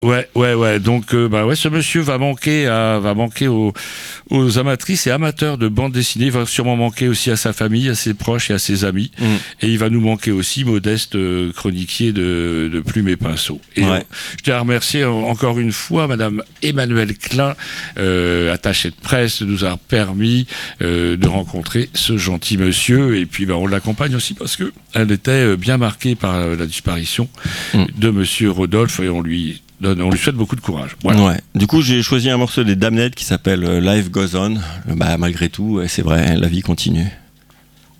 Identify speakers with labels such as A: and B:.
A: Ouais. Donc, ce monsieur va manquer aux amatrices et amateurs de bande dessinée. Il va sûrement manquer aussi à sa famille, à ses proches et à ses amis. Et il va nous manquer aussi, modeste chroniquier de Plume et Pinceau. Et je tiens à remercier encore une fois Madame Emmanuelle Klein, attachée de presse, de nous avoir permis de rencontrer ce gentil monsieur. Et puis, on l'accompagne aussi parce que elle était bien marquée par la disparition de monsieur Rodolphe et on lui souhaite beaucoup de courage. Voilà.
B: Ouais. Du coup, j'ai choisi un morceau des Damned qui s'appelle Life Goes On. Malgré tout, c'est vrai, la vie continue.